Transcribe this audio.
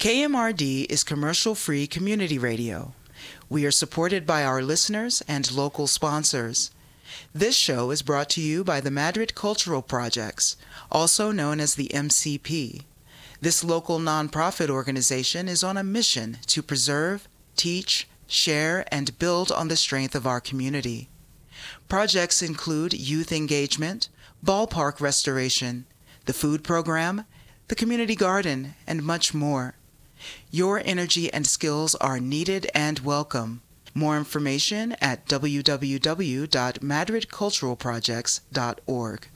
KMRD is commercial-free community radio. We are supported by our listeners and local sponsors. This show is brought to you by the Madrid Cultural Projects, also known as the MCP. This local nonprofit organization is on a mission to preserve, teach, share, and build on the strength of our community. Projects include youth engagement, ballpark restoration, the food program, the community garden, and much more. Your energy and skills are needed and welcome. More information at www.madridculturalprojects.org.